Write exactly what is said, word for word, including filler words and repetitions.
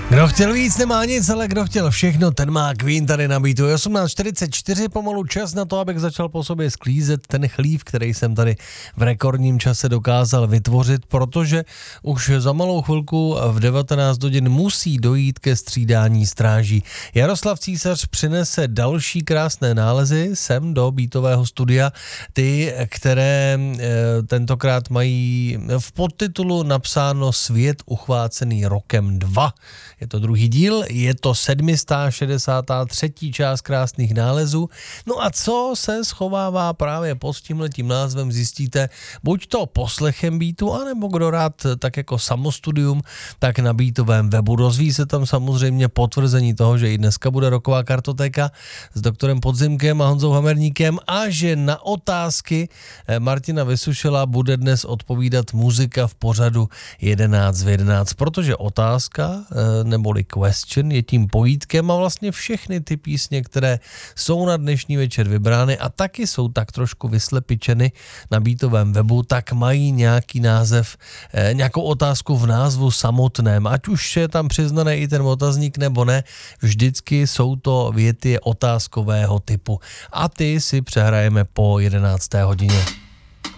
Kdo chtěl víc, nemá nic, ale kdo chtěl všechno, ten má Queen tady na beatu. Je osmnáct čtyřicet čtyři, pomalu čas na to, abych začal po sobě sklízet ten chlív, který jsem tady v rekordním čase dokázal vytvořit, protože už za malou chvilku v devatenáct hodin musí dojít ke střídání stráží. Jaroslav Císař přinese další krásné nálezy sem do beatového studia, ty, které e, tentokrát mají v podtitulu napsáno Svět uchvácený rokem dva. Je to druhý díl, je to sedmistá šedesátá třetí část krásných nálezů. No a co se schovává právě pod tímhletím názvem, zjistíte buď to poslechem beatu, anebo kdo rád tak jako samostudium, tak na beatovém webu. Dozví se tam samozřejmě potvrzení toho, že i dneska bude roková kartotéka s doktorem Podzimkem a Honzou Hamerníkem a že na otázky Martina Vysušela bude dnes odpovídat muzika v pořadu jedenáct v jedenáct, protože otázka neboli question je tím pojítkem a vlastně všechny ty písně, které jsou na dnešní večer vybrány a taky jsou tak trošku vyslepičeny na beatovém webu, tak mají nějaký název, eh, nějakou otázku v názvu samotném. Ať už je tam přiznaný i ten otazník nebo ne, vždycky jsou to věty otázkového typu. A ty si přehrajeme po jedenácté hodině.